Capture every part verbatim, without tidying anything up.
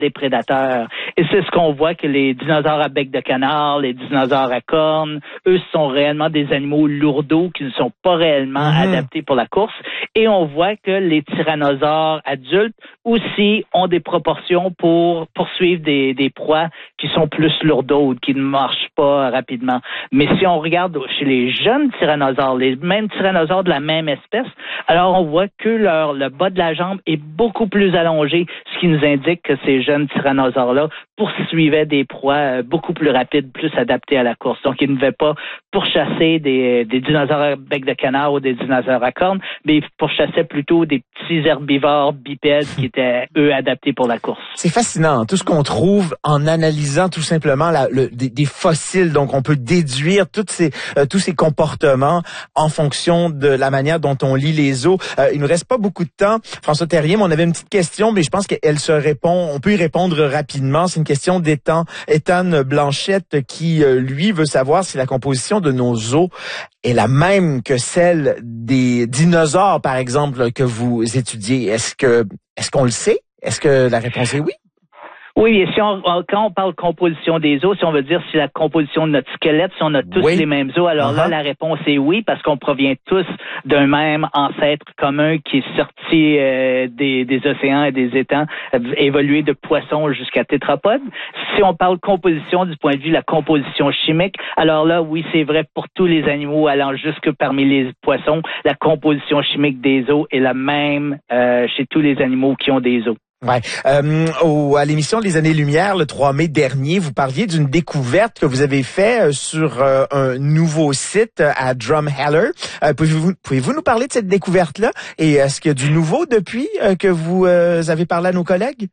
des prédateurs. Et c'est ce qu'on voit que les dinosaures à bec de canard, les dinosaures à cornes, eux sont réellement des animaux lourdeaux qui ne sont pas réellement mmh. adaptés pour la course. Et on voit que les tyrannosaures adultes aussi ont des proportions pour poursuivre des, des proies qui sont plus lourdaudes, qui ne marchent pas rapidement. Mais si on regarde chez les jeunes tyrannosaures, les mêmes tyrannosaures de la même espèce, alors on voit que leur, le bas de la jambe est beaucoup plus allongé, ce qui nous indique que ces jeunes tyrannosaures-là poursuivaient des proies beaucoup plus rapides, plus adaptées à la course. Donc, ils ne devaient pas pourchasser des, des dinosaures à bec de canard ou des dinosaures à cornes, mais ils pourchassaient plutôt des petits herbivores bipèdes qui étaient, eux, adaptés pour la course. C'est fascinant, tout ce qu'on trouve en analysant tout simplement la, le, des, des fossiles. Donc, on peut déduire toutes ces, euh, tous ces comportements en fonction de la manière dont on lit les os. Euh, il nous reste pas beaucoup de temps. François Terrien, mais on avait une petite question, mais je pense qu'elle se répond, on peut y répondre rapidement. C'est une question d'Étan, Étan Blanchette qui, euh, lui, veut savoir si la composition de nos os est la même que celle des dinosaures, par exemple, que vous étudiez. Est-ce que, est-ce qu'on le sait? Est-ce que la réponse est oui? Oui, et si on, quand on parle composition des os, si on veut dire si la composition de notre squelette, si on a tous oui. les mêmes os, alors uh-huh. là, la réponse est oui, parce qu'on provient tous d'un même ancêtre commun qui est sorti euh, des, des océans et des étangs, euh, évolué de poissons jusqu'à tétrapodes. Si on parle composition du point de vue de la composition chimique, alors là, oui, c'est vrai pour tous les animaux allant jusque parmi les poissons, la composition chimique des os est la même euh, chez tous les animaux qui ont des os. Ouais. Euh, au, à l'émission Les Années-Lumière, le trois mai dernier, vous parliez d'une découverte que vous avez faite sur euh, un nouveau site à Drumheller. Euh, pouvez-vous, pouvez-vous nous parler de cette découverte-là? Et est-ce qu'il y a du nouveau depuis euh, que vous euh, avez parlé à nos collègues?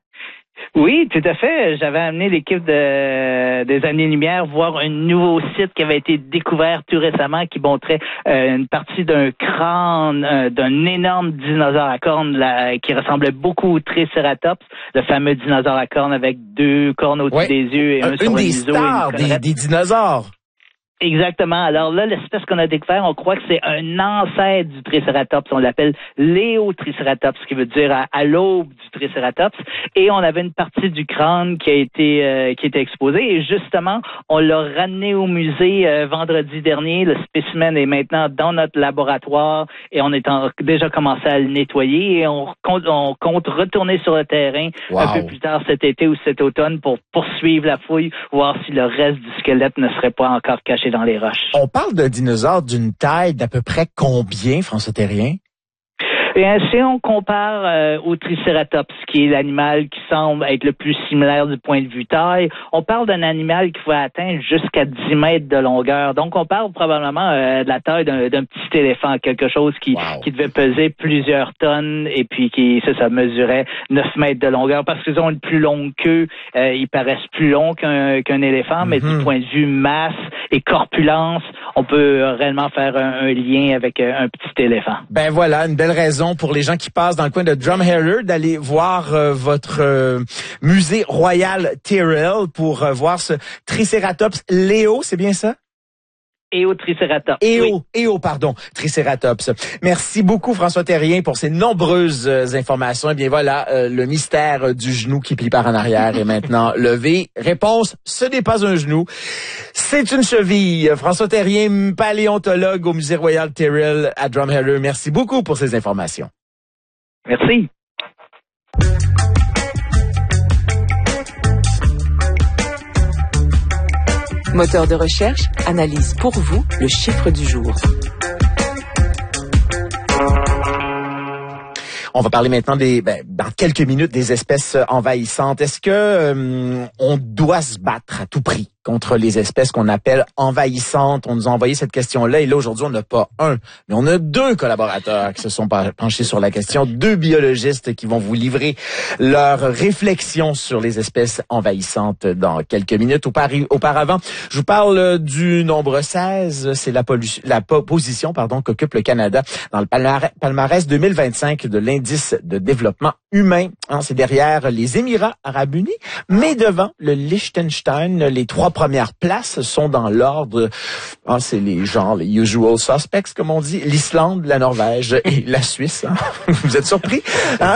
Oui, tout à fait. J'avais amené l'équipe de, des Années-Lumière voir un nouveau site qui avait été découvert tout récemment qui montrait euh, une partie d'un crâne, euh, d'un énorme dinosaure à cornes là, qui ressemblait beaucoup au Triceratops, le fameux dinosaure à cornes avec deux cornes au-dessus ouais. des yeux et un une sur le des museau. Stars, et une des, des dinosaures. Exactement. Alors là, l'espèce qu'on a découvert, on croit que c'est un ancêtre du Triceratops. On l'appelle Léotriceratops, ce qui veut dire à, à l'aube du Triceratops. Et on avait une partie du crâne qui a été euh, qui était exposée. Et justement, on l'a ramené au musée euh, vendredi dernier. Le spécimen est maintenant dans notre laboratoire et on est en, déjà commencé à le nettoyer. Et on compte, on compte retourner sur le terrain wow. un peu plus tard cet été ou cet automne pour poursuivre la fouille, voir si le reste du squelette ne serait pas encore caché dans les roches. On parle de dinosaures d'une taille d'à peu près combien, François Terrien? Bien, si on compare euh, au Triceratops, qui est l'animal qui semble être le plus similaire du point de vue taille, on parle d'un animal qui pouvait atteindre jusqu'à dix mètres de longueur. Donc, on parle probablement euh, de la taille d'un, d'un petit éléphant, quelque chose qui, wow. qui devait peser plusieurs tonnes et puis qui, ça, ça mesurait neuf mètres de longueur. Parce qu'ils ont une plus longue queue, euh, ils paraissent plus longs qu'un, qu'un éléphant, mm-hmm. mais du point de vue masse et corpulence, on peut réellement faire un, un lien avec un petit éléphant. Ben voilà, une belle raison pour les gens qui passent dans le coin de Drumheller d'aller voir euh, votre euh, musée royal Tyrrell pour euh, voir ce Triceratops Léo, c'est bien ça? Éotriceratops. Éo, oui. Éo, pardon, Triceratops. Merci beaucoup François Terrien pour ces nombreuses euh, informations. Et bien voilà, euh, le mystère du genou qui plie par en arrière est maintenant levé. Réponse, ce n'est pas un genou, c'est une cheville. François Terrien, paléontologue au musée royal Tyrrell à Drumheller. Merci beaucoup pour ces informations. Merci. Moteur de recherche analyse pour vous le chiffre du jour. On va parler maintenant des, ben, dans quelques minutes, des espèces envahissantes. Est-ce que euh, on doit se battre à tout prix contre les espèces qu'on appelle envahissantes? On nous a envoyé cette question-là et là, aujourd'hui, on n'a pas un, mais on a deux collaborateurs qui se sont penchés sur la question, deux biologistes qui vont vous livrer leurs réflexions sur les espèces envahissantes dans quelques minutes. Auparavant, je vous parle du nombre seize, c'est la, pollution, la position pardon, qu'occupe le Canada dans le palmarès deux mille vingt-cinq de l'indice de développement humain. Hein, c'est derrière les Émirats arabes unis, mais devant le Liechtenstein, les trois premières places sont dans l'ordre, ah, c'est les gens, les usual suspects, comme on dit, l'Islande, la Norvège et la Suisse. Hein? Vous êtes surpris? Hein?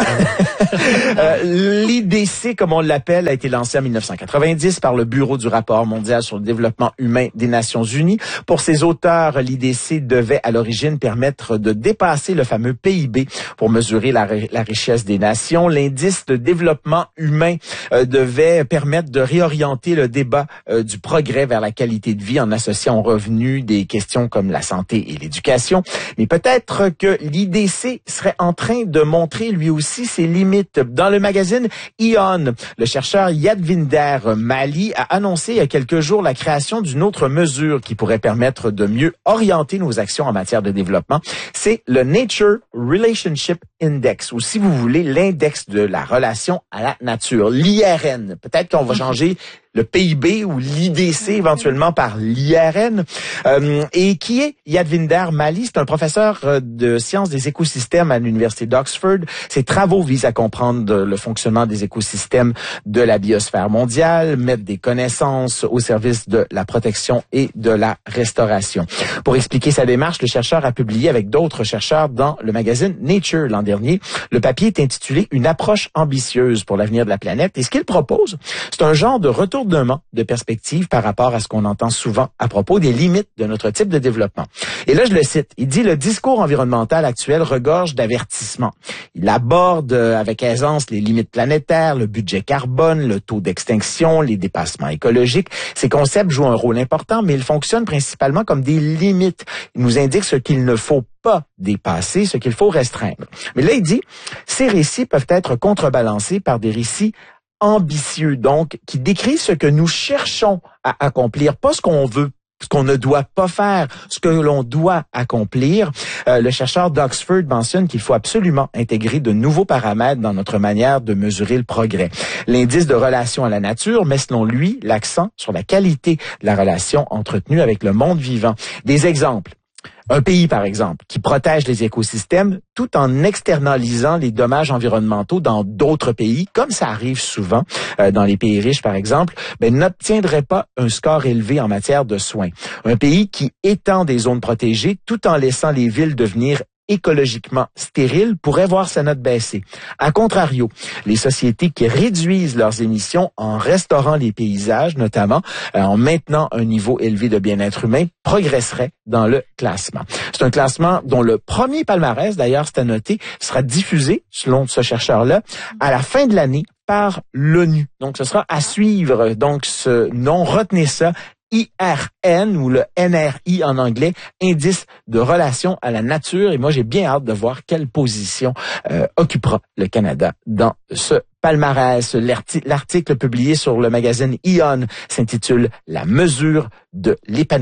euh, L'I D C, comme on l'appelle, a été lancé en dix-neuf cent quatre-vingt-dix par le Bureau du rapport mondial sur le développement humain des Nations unies. Pour ses auteurs, l'I D C devait à l'origine permettre de dépasser le fameux P I B pour mesurer la, la richesse des nations. L'indice de développement humain euh, devait permettre de réorienter le débat euh, du progrès vers la qualité de vie en associant aux revenus des questions comme la santé et l'éducation. Mais peut-être que l'I D C serait en train de montrer lui aussi ses limites. Dans le magazine Ion, le chercheur Yadvinder Mali a annoncé il y a quelques jours la création d'une autre mesure qui pourrait permettre de mieux orienter nos actions en matière de développement. C'est le Nature Relationship Index, ou si vous voulez, l'index de la relation à la nature, l'I R N. Peut-être qu'on va changer le P I B ou l'I D C éventuellement par l'I R N. Euh, et qui est Yadvinder Mali? C'est un professeur de sciences des écosystèmes à l'Université d'Oxford. Ses travaux visent à comprendre le fonctionnement des écosystèmes de la biosphère mondiale, mettre des connaissances au service de la protection et de la restauration. Pour expliquer sa démarche, le chercheur a publié avec d'autres chercheurs dans le magazine Nature l'an dernier. Le papier est intitulé « Une approche ambitieuse pour l'avenir de la planète ». Et ce qu'il propose, c'est un genre de retour de perspective par rapport à ce qu'on entend souvent à propos des limites de notre type de développement. Et là, je le cite, il dit « Le discours environnemental actuel regorge d'avertissements. Il aborde avec aisance les limites planétaires, le budget carbone, le taux d'extinction, les dépassements écologiques. Ces concepts jouent un rôle important, mais ils fonctionnent principalement comme des limites. Il nous indique ce qu'il ne faut pas dépasser, ce qu'il faut restreindre. » Mais là, il dit « Ces récits peuvent être contrebalancés par des récits ambitieux, donc, qui décrit ce que nous cherchons à accomplir, pas ce qu'on veut, ce qu'on ne doit pas faire, ce que l'on doit accomplir. Euh, le chercheur d'Oxford mentionne qu'il faut absolument intégrer de nouveaux paramètres dans notre manière de mesurer le progrès. L'indice de relation à la nature met, selon lui, l'accent sur la qualité de la relation entretenue avec le monde vivant. Des exemples. Un pays, par exemple, qui protège les écosystèmes tout en externalisant les dommages environnementaux dans d'autres pays, comme ça arrive souvent euh, dans les pays riches, par exemple, ben, n'obtiendrait pas un score élevé en matière de soins. Un pays qui étend des zones protégées tout en laissant les villes devenir écologiquement stérile pourrait voir sa note baisser. A contrario, les sociétés qui réduisent leurs émissions en restaurant les paysages, notamment euh, en maintenant un niveau élevé de bien-être humain, progresseraient dans le classement. C'est un classement dont le premier palmarès, d'ailleurs, c'est à noter, sera diffusé, selon ce chercheur-là, à la fin de l'année par l'ONU. Donc, ce sera à suivre. Donc, ce nom, retenez ça, I R N ou le N R I en anglais, indice de relation à la nature. Et moi, j'ai bien hâte de voir quelle position euh, occupera le Canada dans ce palmarès. L'article publié sur le magazine Ion s'intitule « La mesure de l'épanouissement ».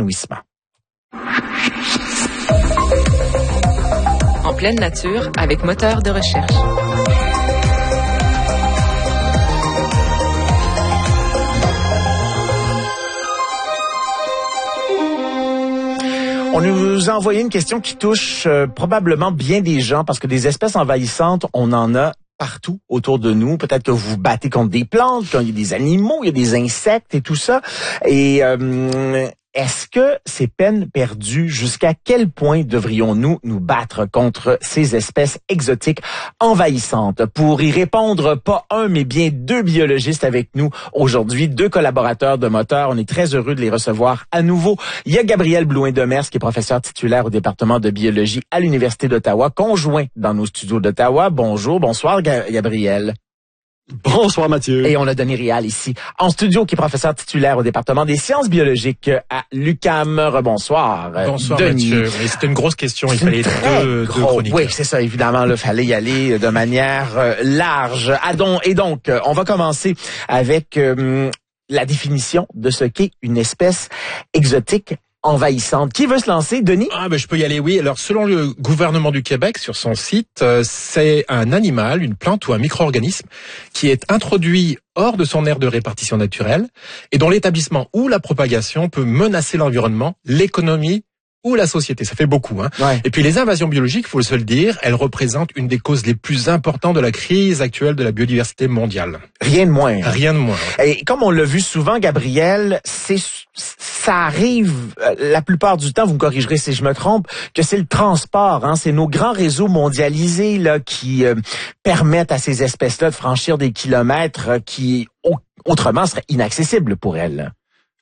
En pleine nature, avec moteur de recherche. On nous a envoyé une question qui touche euh, probablement bien des gens parce que des espèces envahissantes, on en a partout autour de nous. Peut-être que vous vous battez contre des plantes, qu'il y a des animaux, il y a des insectes et tout ça. Et euh, est-ce que c'est peine perdue? Jusqu'à quel point devrions-nous nous battre contre ces espèces exotiques envahissantes? Pour y répondre, pas un, mais bien deux biologistes avec nous aujourd'hui, deux collaborateurs de Moteur. On est très heureux de les recevoir à nouveau. Il y a Gabriel Blouin-Demers, qui est professeur titulaire au département de biologie à l'Université d'Ottawa, conjoint dans nos studios d'Ottawa. Bonjour, bonsoir Gabriel. Bonsoir Mathieu. Et on a Denis Rial ici en studio, qui est professeur titulaire au département des sciences biologiques à l'U Q A M. Rebonsoir. Bonsoir Denis. Mathieu. Mais c'était une grosse question, il fallait deux, deux chroniques. Oui, c'est ça, évidemment, il fallait y aller de manière euh, large. Ah, donc, et donc, euh, on va commencer avec euh, la définition de ce qu'est une espèce exotique envahissante. Qui veut se lancer, Denis? Ah ben je peux y aller, oui. Alors selon le gouvernement du Québec, sur son site, euh, c'est un animal, une plante ou un micro-organisme qui est introduit hors de son aire de répartition naturelle et dont l'établissement ou la propagation peut menacer l'environnement, l'économie ou la société. Ça fait beaucoup. Hein. Ouais. Et puis les invasions biologiques, il faut se le dire, elles représentent une des causes les plus importantes de la crise actuelle de la biodiversité mondiale. Rien de moins. Hein. Rien de moins. Ouais. Et comme on l'a vu souvent, Gabriel, c'est ça arrive la plupart du temps, vous me corrigerez si je me trompe, que c'est le transport, hein, c'est nos grands réseaux mondialisés là qui euh, permettent à ces espèces-là de franchir des kilomètres euh, qui au- autrement seraient inaccessibles pour elles.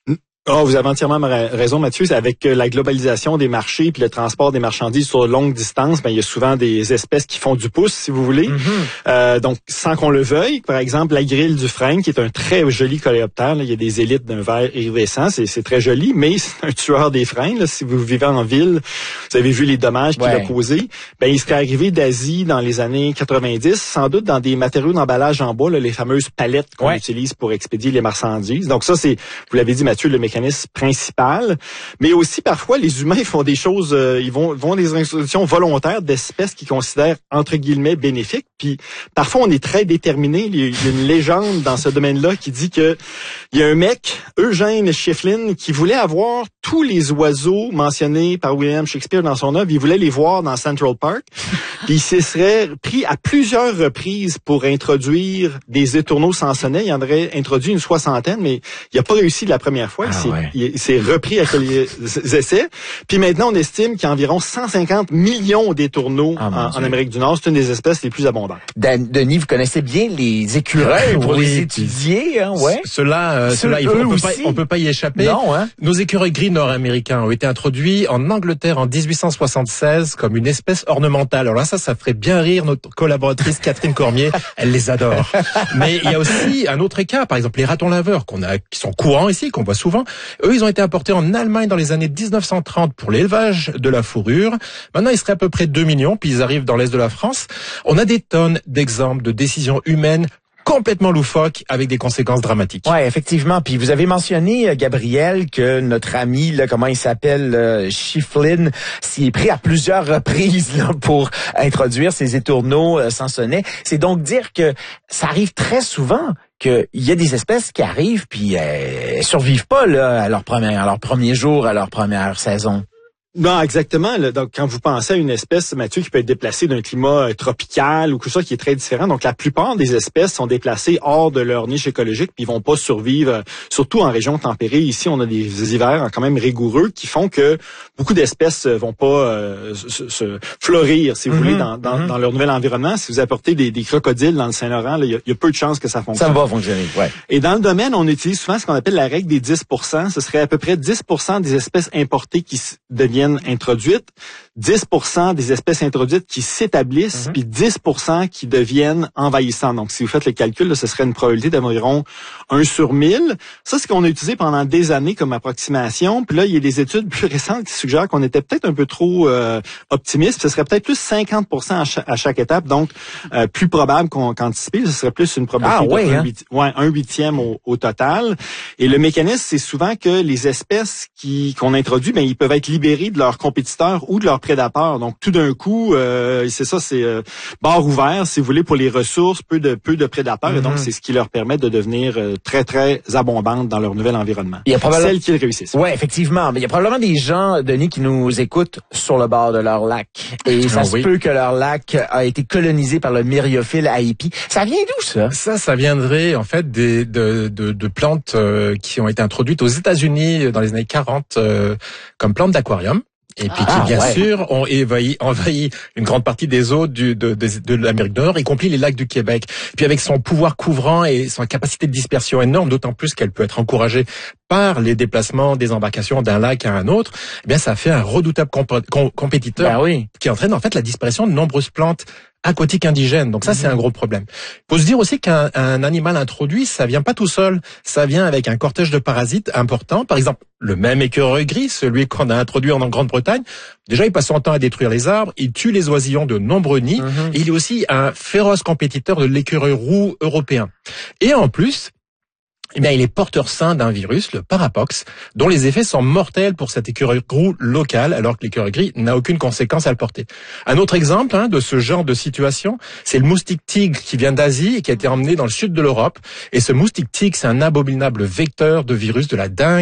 Oh, vous avez entièrement raison, Mathieu. Avec la globalisation des marchés puis le transport des marchandises sur longue distance, ben il y a souvent des espèces qui font du pouce, si vous voulez. Mm-hmm. Euh, donc, sans qu'on le veuille, par exemple, la grille du frêne, qui est un très joli coléoptère. Là, il y a des élytres d'un vert iridescent, c'est, c'est très joli, mais c'est un tueur des frênes. Là, si vous vivez en ville, vous avez vu les dommages qu'il ouais. a causés. Ben, il serait arrivé d'Asie dans les années quatre-vingt-dix, sans doute dans des matériaux d'emballage en bois, là, les fameuses palettes qu'on ouais. utilise pour expédier les marchandises. Donc ça, c'est, vous l'avez dit, Mathieu, le mécanisme principal, mais aussi parfois les humains font des choses, euh, ils vont vont des introductions volontaires d'espèces qu'ils considèrent entre guillemets bénéfiques. Puis parfois on est très déterminé. Il y a une légende dans ce domaine-là qui dit que il y a un mec, Eugène Schieffelin, qui voulait avoir tous les oiseaux mentionnés par William Shakespeare dans son œuvre. Il voulait les voir dans Central Park. Puis il se serait pris à plusieurs reprises pour introduire des étourneaux sansonnets. Il en aurait introduit une soixantaine, mais il n'a pas réussi la première fois. Ah, ouais. Il s'est repris à quelques essais. Puis maintenant, on estime qu'il y a environ cent cinquante millions d'étourneaux ah, en, en Amérique du Nord. C'est une des espèces les plus abondantes. Dan, Denis, vous connaissez bien les écureuils pour oui, les étudier, hein, ouais. Ceux-là, euh, ceux-là, il faut, on peut pas, on peut pas y échapper. Non, hein. Nos écureuils gris nord-américains ont été introduits en Angleterre en dix-huit cent soixante-seize comme une espèce ornementale. Alors là, ça, ça ferait bien rire notre collaboratrice Catherine Cormier. Elle les adore. Mais il y a aussi un autre cas, par exemple les ratons laveurs qu'on a, qui sont courants ici, qu'on voit souvent. Eux, ils ont été importés en Allemagne dans les années dix-neuf cent trente pour l'élevage de la fourrure. Maintenant, ils seraient à peu près deux millions, puis ils arrivent dans l'est de la France. On a des tonnes d'exemples de décisions humaines complètement loufoques avec des conséquences dramatiques. Ouais, effectivement. Puis vous avez mentionné, Gabriel, que notre ami, là, comment il s'appelle, euh, Schieffelin, s'y est pris à plusieurs reprises là, pour introduire ces étourneaux euh, sansonnets. C'est donc dire que ça arrive très souvent qu'il y a des espèces qui arrivent puis elles survivent pas là à leur premier, à leur premier jour, à leur première saison. Non, exactement. Là, donc, quand vous pensez à une espèce, Mathieu, qui peut être déplacée d'un climat euh, tropical ou quelque chose qui est très différent, donc la plupart des espèces sont déplacées hors de leur niche écologique, puis ils vont pas survivre, euh, surtout en région tempérée. Ici, on a des hivers quand même rigoureux qui font que beaucoup d'espèces vont pas euh, se, se fleurir, si vous mm-hmm. voulez, dans, dans, mm-hmm. dans leur nouvel environnement. Si vous apportez des, des crocodiles dans le Saint-Laurent, il y, y a peu de chances que ça fonctionne. Ça va fonctionner, ouais. Et dans le domaine, on utilise souvent ce qu'on appelle la règle des dix pour cent. Ce serait à peu près dix pour cent des espèces importées qui deviennent introduites, dix pour cent des espèces introduites qui s'établissent, mm-hmm. puis dix pour cent qui deviennent envahissantes. Donc, si vous faites le calcul, là, ce serait une probabilité d'environ un sur mille. Ça, c'est ce qu'on a utilisé pendant des années comme approximation. Puis là, il y a des études plus récentes qui suggèrent qu'on était peut-être un peu trop euh, optimiste. Ce serait peut-être plus cinquante pour cent à chaque, à chaque étape, donc euh, plus probable qu'on, qu'anticipé. Ce serait plus une probabilité ah, ouais, de hein? un, huit, ouais, un huitième au, au total. Et le mécanisme, c'est souvent que les espèces qui qu'on introduit, ben ils peuvent être libérés de leurs compétiteurs ou de leurs prédateurs. Donc tout d'un coup, euh, c'est ça, c'est euh, barre ouvert, si vous voulez, pour les ressources, peu de peu de prédateurs. Mm-hmm. Et donc c'est ce qui leur permet de devenir euh, très très abondantes dans leur nouvel environnement. Il y a probablement celles qui réussissent. Ouais, effectivement. Mais il y a probablement des gens, Denis, qui nous écoutent sur le bord de leur lac. Et ça ah, se oui. peut que leur lac a été colonisé par le myriophile haipi. Ça vient d'où ça? Ça, ça viendrait en fait des de de, de plantes euh, qui ont été introduites aux États-Unis dans les années quarante euh, comme plantes d'aquarium. Et puis ah, qui, bien ouais. sûr, ont envahi, envahi une grande partie des eaux du, de, de, de l'Amérique du Nord, y compris les lacs du Québec. Puis avec son pouvoir couvrant et son capacité de dispersion énorme, d'autant plus qu'elle peut être encouragée par les déplacements des embarcations d'un lac à un autre, eh bien ça fait un redoutable comp- com- compétiteur ben oui. qui entraîne en fait la disparition de nombreuses plantes aquatiques indigènes. Donc ça, mmh. c'est un gros problème. Il faut se dire aussi qu'un un animal introduit, ça vient pas tout seul. Ça vient avec un cortège de parasites importants. Par exemple, le même écureuil gris, celui qu'on a introduit en Grande-Bretagne, déjà, il passe son temps à détruire les arbres, il tue les oisillons de nombreux nids, mmh. et il est aussi un féroce compétiteur de l'écureuil roux européen. Et en plus, eh bien, il est porteur sain d'un virus, le parapox, dont les effets sont mortels pour cet écureuil roux local, alors que l'écureuil gris n'a aucune conséquence à le porter. Un autre exemple hein, de ce genre de situation, c'est le moustique tigre qui vient d'Asie et qui a été emmené dans le sud de l'Europe. Et ce moustique tigre, c'est un abominable vecteur de virus de la dengue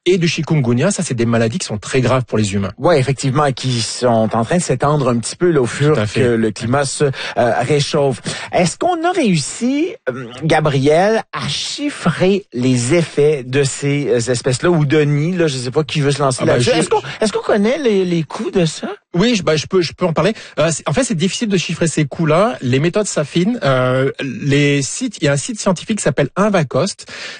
et du chikungunya. Ça, c'est des maladies qui sont très graves pour les humains. Ouais, effectivement, qui sont en train de s'étendre un petit peu là, au fur que le climat se euh, réchauffe. Est-ce qu'on a réussi, euh, Gabriel, à chiffrer les effets de ces euh, espèces-là, ou Denis, là, je sais pas qui veut se lancer ah là-dessus. Ben, est-ce qu'on est-ce qu'on connaît les, les coûts de ça? Oui, je, bah, je peux, je peux en parler. Euh, en fait, c'est difficile de chiffrer ces coûts-là. Les méthodes s'affinent. Euh, les sites, il y a un site scientifique qui s'appelle Invacost.